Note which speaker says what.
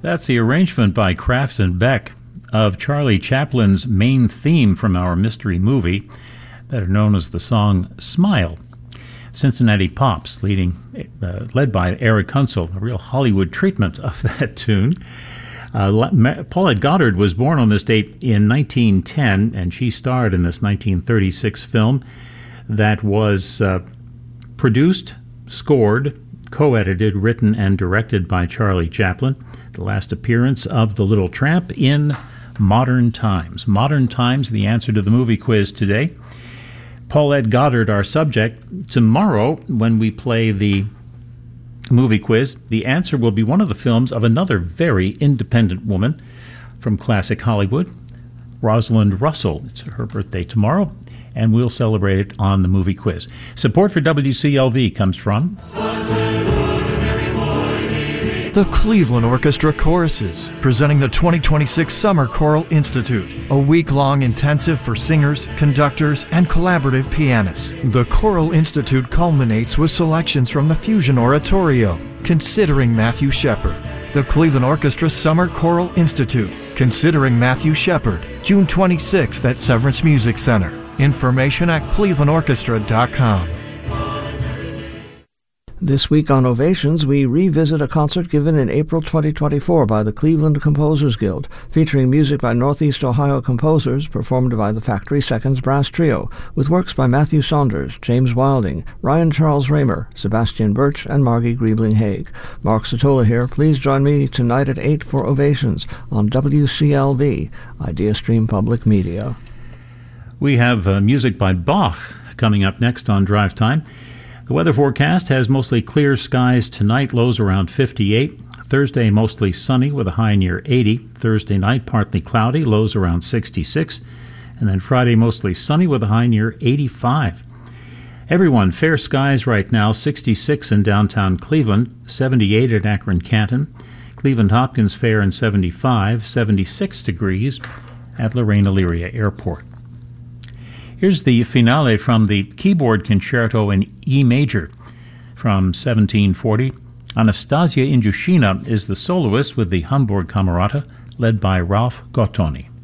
Speaker 1: That's the arrangement by Kraft and Beck of Charlie Chaplin's main theme from our mystery movie, better known as the song Smile. Cincinnati Pops, led by Eric Kunzel, a real Hollywood treatment of that tune. Paulette Goddard was born on this date in 1910, and she starred in this 1936 film that was produced, scored, co-edited, written, and directed by Charlie Chaplin. The last appearance of The Little Tramp in Modern Times. Modern Times, the answer to the movie quiz today. Paulette Goddard, our subject. Tomorrow, when we play the movie quiz, the answer will be one of the films of another very independent woman from classic Hollywood, Rosalind Russell. It's her birthday tomorrow, and we'll celebrate it on the movie quiz. Support for WCLV comes from
Speaker 2: the Cleveland Orchestra Choruses, presenting the 2026 Summer Choral Institute, a week-long intensive for singers, conductors, and collaborative pianists. The Choral Institute culminates with selections from the Fusion Oratorio, Considering Matthew Shepard. The Cleveland Orchestra Summer Choral Institute, Considering Matthew Shepard, June 26th at Severance Music Center. Information at clevelandorchestra.com.
Speaker 3: This week on Ovations, we revisit a concert given in April 2024 by the Cleveland Composers Guild, featuring music by Northeast Ohio composers performed by the Factory Seconds Brass Trio, with works by Matthew Saunders, James Wilding, Ryan Charles Raymer, Sebastian Birch, and Margie Griebling-Haig. Mark Satola here. Please join me tonight at 8 for Ovations on WCLV, IdeaStream Public Media.
Speaker 1: We have music by Bach coming up next on Drive Time. The weather forecast has mostly clear skies tonight, lows around 58. Thursday, mostly sunny with a high near 80. Thursday night, partly cloudy, lows around 66. And then Friday, mostly sunny with a high near 85. Everyone, fair skies right now, 66 in downtown Cleveland, 78 at Akron-Canton. Cleveland Hopkins fair in 75, 76 degrees at Lorraine-Elyria Airport. Here's the finale from the keyboard concerto in E major from 1740. Anastasia Injushina is the soloist with the Hamburg Camerata, led by Ralph Gottoni.